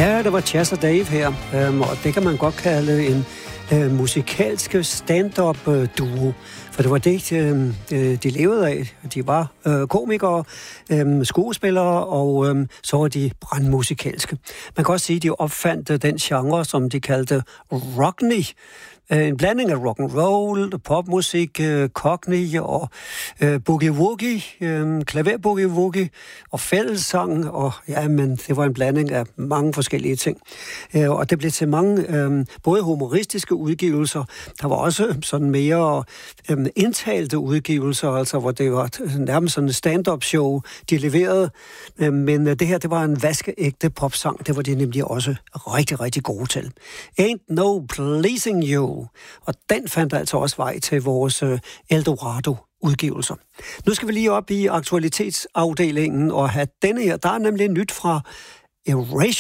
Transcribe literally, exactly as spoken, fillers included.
Ja, det var Chas og Dave her, øhm, og det kan man godt kalde en øh, musikalsk stand-up-duo, for det var det, øh, de levede af. De var øh, komikere, øh, skuespillere, og øh, så var de brandmusikalske. Man kan også sige, at de opfandt øh, den genre, som de kaldte rockney. En blanding af rock and roll, popmusik, øh, cockney og øh, boogie-woogie, øh, klaver-boogie-woogie og fællessang, og ja, men det var en blanding af mange forskellige ting. Øh, og det blev til mange øh, både humoristiske udgivelser, der var også sådan mere øh, indtalte udgivelser, altså hvor det var nærmest sådan en stand-up show, de leverede. Øh, men øh, det her, det var en vaskeægte popsang, det var de nemlig også rigtig, rigtig gode til. Ain't No Pleasing You. Og den fandt altså også vej til vores uh, Eldorado-udgivelser. Nu skal vi lige op i aktualitetsafdelingen og have denne her. Der er nemlig nyt fra Erasure.